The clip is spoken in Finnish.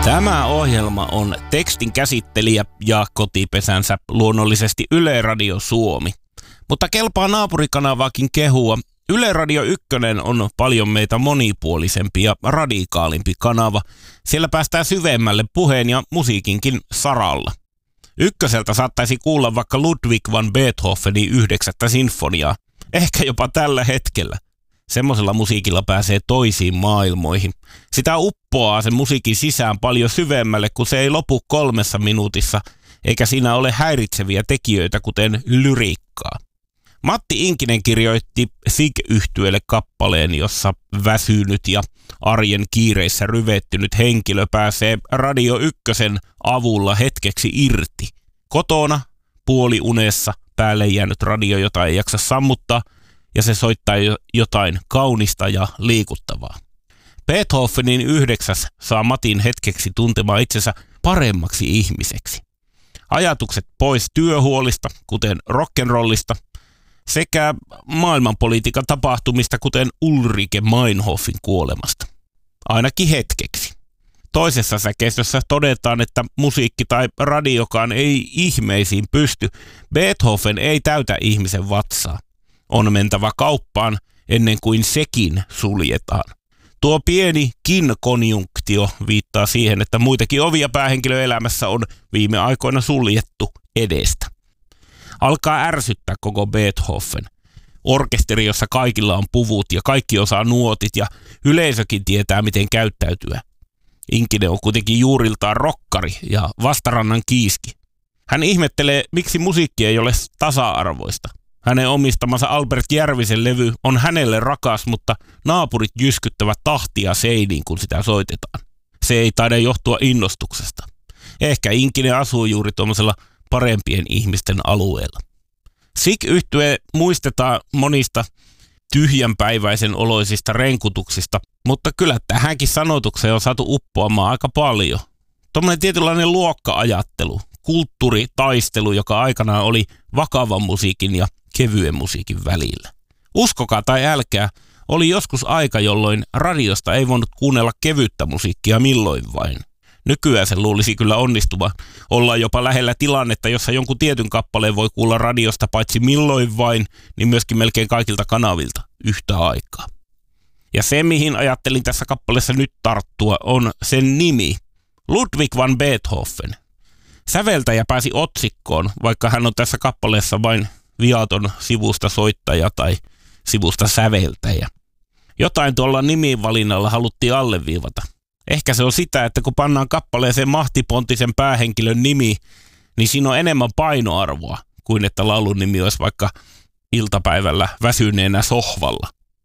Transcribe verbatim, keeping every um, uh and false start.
Tämä ohjelma on tekstin käsittelijä ja kotipesänsä luonnollisesti Yle Radio Suomi. Mutta kelpaa naapurikanavaakin kehua. Yle Radio Ykkönen on paljon meitä monipuolisempi ja radikaalimpi kanava. Siellä päästään syvemmälle puheen ja musiikinkin saralla. Ykköseltä saattaisi kuulla vaikka Ludwig van Beethovenin yhdeksättä sinfoniaa. Ehkä jopa tällä hetkellä. Semmoisella musiikilla pääsee toisiin maailmoihin. Sitä uppoaa sen musiikin sisään paljon syvemmälle, kun se ei lopu kolmessa minuutissa, eikä siinä ole häiritseviä tekijöitä, kuten lyriikkaa. Matti Inkinen kirjoitti Sig-yhtyeelle kappaleen, jossa väsynyt ja arjen kiireissä ryvettynyt henkilö pääsee Radio Ykkösen avulla hetkeksi irti. Kotona, puoliunessa, päälle jäänyt radio, jota ei jaksa sammuttaa, ja se soittaa jotain kaunista ja liikuttavaa. Beethovenin yhdeksäs saa Matin hetkeksi tuntemaan itsensä paremmaksi ihmiseksi. Ajatukset pois työhuolista, kuten rock'n'rollista, sekä maailmanpolitiikan tapahtumista, kuten Ulrike Meinhofin kuolemasta. Ainakin hetkeksi. Toisessa säkeistössä todetaan, että musiikki tai radiokaan ei ihmeisiin pysty. Beethoven ei täytä ihmisen vatsaa. On mentävä kauppaan ennen kuin sekin suljetaan. Tuo pienikin konjunktio viittaa siihen, että muitakin ovia päähenkilöelämässä on viime aikoina suljettu edestä. Alkaa ärsyttää koko Beethoven. Orkesteri, jossa kaikilla on puvut ja kaikki osaa nuotit ja yleisökin tietää, miten käyttäytyä. Inkinen on kuitenkin juuriltaan rokkari ja vastarannan kiiski. Hän ihmettelee, miksi musiikki ei ole tasa-arvoista. Hänen omistamansa Albert Järvisen levy on hänelle rakas, mutta naapurit jyskyttävät tahtia seiniin, kun sitä soitetaan. Se ei taida johtua innostuksesta. Ehkä Inkinen asuu juuri tuollaisella parempien ihmisten alueella. Sig-yhtye muistetaan monista tyhjänpäiväisen oloisista renkutuksista, mutta kyllä tähänkin sanotukseen on saatu uppoamaan aika paljon. Tuommoinen tietynlainen luokka-ajattelu, kulttuuritaistelu, joka aikanaan oli vakavan musiikin ja kevyen musiikin välillä. Uskokaa tai älkää, oli joskus aika, jolloin radiosta ei voinut kuunnella kevyttä musiikkia milloin vain. Nykyään se luulisi kyllä onnistuva olla jopa lähellä tilannetta, jossa jonkun tietyn kappaleen voi kuulla radiosta paitsi milloin vain, niin myöskin melkein kaikilta kanavilta yhtä aikaa. Ja se, mihin ajattelin tässä kappaleessa nyt tarttua, on sen nimi, Ludwig van Beethoven. Säveltäjä pääsi otsikkoon, vaikka hän on tässä kappaleessa vain viaton sivusta soittaja tai sivusta säveltäjä. Jotain tuolla nimivalinnalla haluttiin alleviivata. Ehkä se on sitä, että kun pannaan kappaleeseen mahtipontisen päähenkilön nimi, niin siinä on enemmän painoarvoa kuin että laulun nimi olisi vaikka iltapäivällä väsyneenä sohvalla.